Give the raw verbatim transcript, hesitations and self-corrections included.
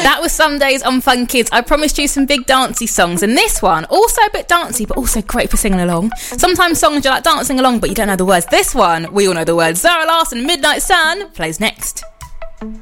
That was Some Days on Fun Kids. I promised you some big dancey songs, and this one, also a bit dancey, but also great for singing along. Sometimes songs you're like dancing along, but you don't know the words. This one, we all know the words. Zara Larsson, Midnight Sun, plays next.